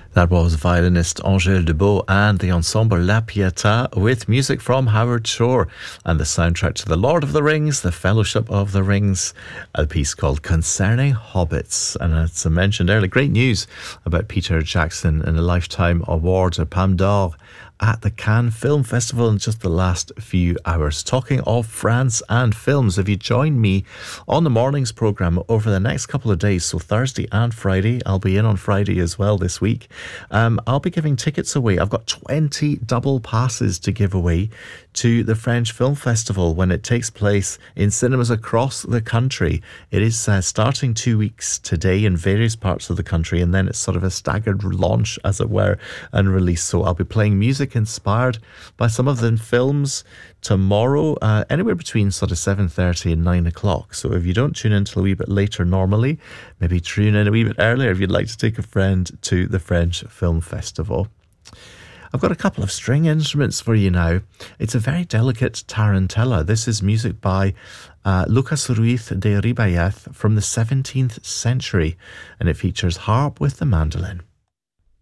That was violinist Angèle Debeau and the ensemble La Pietà with music from Howard Shore and the soundtrack to The Lord of the Rings, The Fellowship of the Rings, a piece called Concerning Hobbits. And as I mentioned earlier, great news about Peter Jackson and a Lifetime Award, a Palme d'Or, at the Cannes Film Festival in just the last few hours. Talking of France and films, if you join me on the morning's programme over the next couple of days, so Thursday and Friday, I'll be in on Friday as well this week, I'll be giving tickets away. I've got 20 double passes to give away to the French Film Festival when it takes place in cinemas across the country. It is starting 2 weeks today in various parts of the country, and then it's sort of a staggered launch, as it were, and release. So I'll be playing music inspired by some of the films tomorrow, anywhere between sort of 7:30 and 9 o'clock. So if you don't tune in till a wee bit later normally, maybe tune in a wee bit earlier if you'd like to take a friend to the French Film Festival. I've got a couple of string instruments for you now. It's a very delicate tarantella. This is music by Lucas Ruiz de Ribayez from the 17th century, and it features harp with the mandolin.